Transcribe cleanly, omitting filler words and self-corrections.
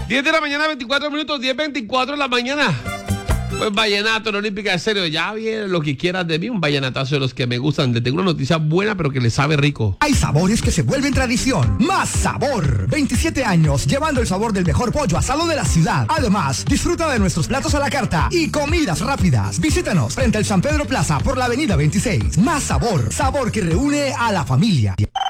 10 de la mañana, 24 minutos, 10:24 de la mañana. Pues vallenato, la Olímpica de serio. Ya viene lo que quieras de mí, un vallenatazo de los que me gustan. Te tengo una noticia buena, pero que le sabe rico. Hay sabores que se vuelven tradición. Más Sabor. 27 años llevando el sabor del mejor pollo asado de la ciudad. Además, disfruta de nuestros platos a la carta y comidas rápidas. Visítanos frente al San Pedro Plaza por la avenida 26. Más Sabor. Sabor que reúne a la familia.